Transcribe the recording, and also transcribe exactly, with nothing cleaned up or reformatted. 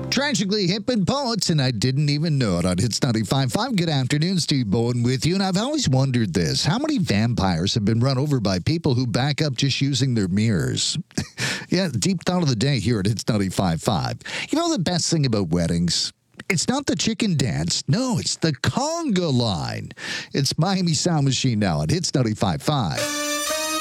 Tragically hip and poets, and I didn't even know it on Hits ninety-five point five. Good afternoon, Steve Bowen with you. And I've always wondered this. How many vampires have been run over by people who back up just using their mirrors? Yeah, deep thought of the day here at Hits ninety-five point five. You know the best thing about weddings? It's not the chicken dance. No, it's the conga line. It's Miami Sound Machine now at Hits ninety-five point five.